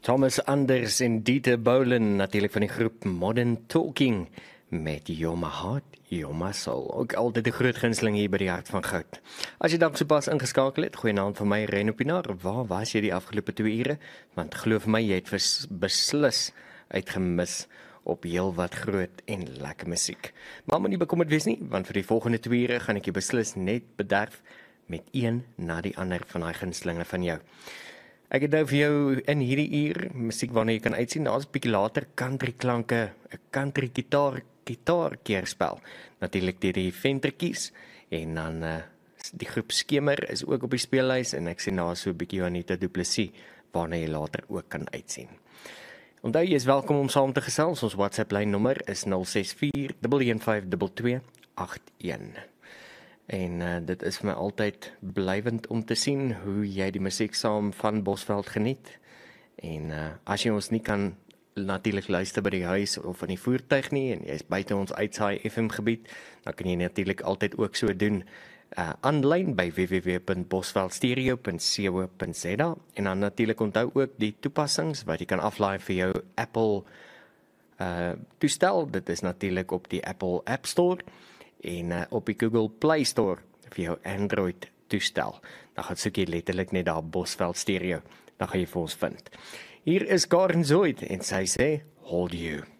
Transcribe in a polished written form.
Thomas Anders en Dieter Bolen, natuurlijk van die groep Modern Talking, met You're My Heart, You're My Soul. Ook altijd de groot gunsteling hier by die Hart van Goud. As jy dalk sopas ingeskakel het, goeienaand van my, Reno Pinaar. Waar was jy die afgelope 2 ure? Want geloof my, jy het beslis uitgemis op heel wat groot en lekker musiek. Maar moet nie bekommerd wees nie, want vir die volgende 2 ure gaan ek jy beslis net bederf met een na die ander van die gunstelinge van jou. Ek het nou vir jou in hierdie uur musiek waarna jy kan uitsien. Daar's 'n bietjie later country klanke, 'n country gitaar keerspel. Natuurlik deur die Ventertjies en dan die groep Skemer is ook op die speellys en ek sien daar so 'n bietjie Anita Du Plessis waarna jy later ook kan uitsien. Onthou jy is welkom om saam te gesels. Ons WhatsApp lyn nommer is 064 115 2281. En dit is vir my altyd blywend om te sien hoe jy die musiek saam van Bosveld geniet. En as jy ons nie kan natuurlik luister by die huis of in die voertuig nie, en jy is buite ons uitsaai FM gebied, dan kan jy natuurlik altyd ook so doen aanlyn by www.bosveldstereo.co.za. En dan natuurlik onthou ook die toepassings wat jy kan aflaai vir jou Apple toestel. Dit is natuurlik op die Apple App Store en op die Google Play Store vir jou Android toestel. Dan gaan soek jy letterlik net daar Bosveld Stereo. Dan gaan jy vir ons vind. Hier is Karen Zoid en sy sê, hold you.